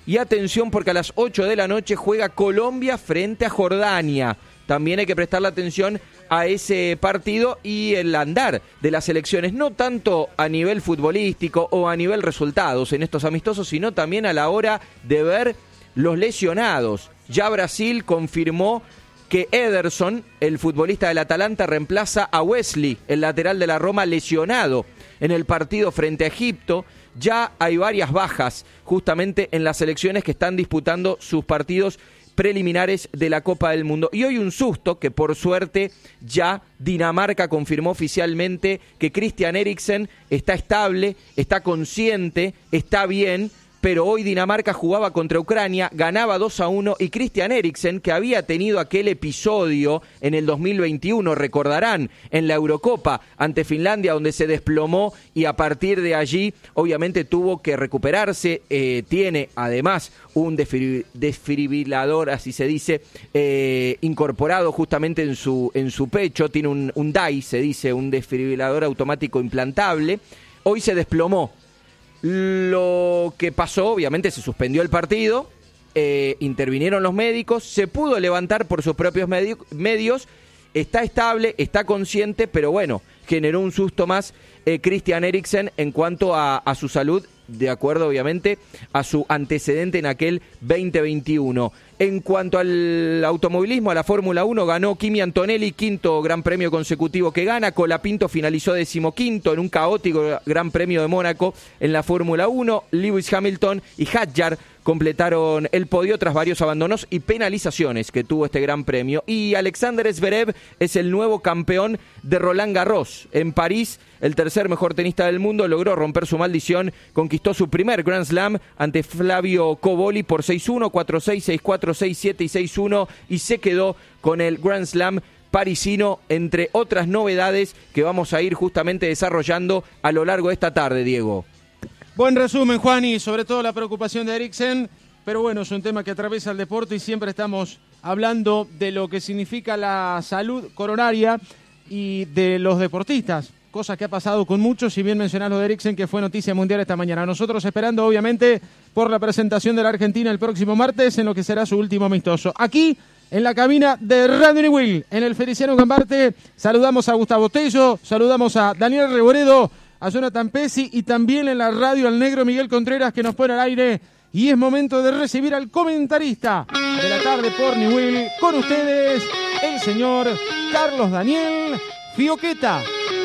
Y atención porque a las 8 de la noche juega Colombia frente a Jordania. También hay que prestarle atención a ese partido y el andar de las selecciones, no tanto a nivel futbolístico o a nivel resultados en estos amistosos, sino también a la hora de ver los lesionados. Ya Brasil confirmó que Ederson, el futbolista del Atalanta, reemplaza a Wesley, el lateral de la Roma, lesionado en el partido frente a Egipto. Ya hay varias bajas justamente en las selecciones que están disputando sus partidos preliminares de la Copa del Mundo. Y hoy un susto que por suerte ya Dinamarca confirmó oficialmente que Christian Eriksen está estable, está consciente, está bien. Pero hoy Dinamarca jugaba contra Ucrania, ganaba 2-1 y Christian Eriksen, que había tenido aquel episodio en el 2021, recordarán, en la Eurocopa ante Finlandia, donde se desplomó y a partir de allí obviamente tuvo que recuperarse. Tiene además un desfibrilador, así se dice, incorporado justamente en su pecho, tiene un DAI, se dice, un desfibrilador automático implantable. Hoy se desplomó. Lo que pasó, obviamente se suspendió el partido, intervinieron los médicos, se pudo levantar por sus propios medios, está estable, está consciente, pero bueno, generó un susto más Christian Eriksen en cuanto a su salud, de acuerdo obviamente a su antecedente en aquel 2021. En cuanto al automovilismo, a la Fórmula 1, ganó Kimi Antonelli, quinto gran premio consecutivo que gana. Colapinto finalizó 15º en un caótico gran premio de Mónaco en la Fórmula 1. Lewis Hamilton y Hadjar completaron el podio tras varios abandonos y penalizaciones que tuvo este gran premio. Y Alexander Zverev es el nuevo campeón de Roland Garros. En París, el tercer mejor tenista del mundo logró romper su maldición, conquistó su primer Grand Slam ante Flavio Cobolli por 6-1, 4-6, 6-4, 6-7 y 6-1 y se quedó con el Grand Slam parisino, entre otras novedades que vamos a ir justamente desarrollando a lo largo de esta tarde, Diego. Buen resumen, Juan, y sobre todo la preocupación de Eriksen, pero bueno, es un tema que atraviesa el deporte y siempre estamos hablando de lo que significa la salud coronaria y de los deportistas, cosa que ha pasado con muchos, si bien mencionás lo de Eriksen, que fue noticia mundial esta mañana. Nosotros esperando, obviamente, por la presentación de la Argentina el próximo martes en lo que será su último amistoso. Aquí, en la cabina de Radio Newell, en el Feliciano Gambarte, saludamos a Gustavo Tello, saludamos a Daniel Reboredo, a Jonathan Pesci y también en la radio al negro Miguel Contreras que nos pone al aire. Y es momento de recibir al comentarista de la tarde por Newell. Con ustedes, el señor Carlos Daniel Fioqueta.